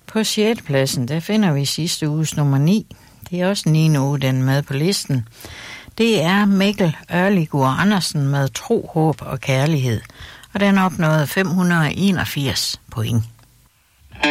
På 6. pladsen, der finder vi sidste uges nummer 9. Det er også 9. uge, den er med på listen. Det er Mikkel Ørligurd Andersen med Tro, Håb og Kærlighed. Og den opnåede 581 point.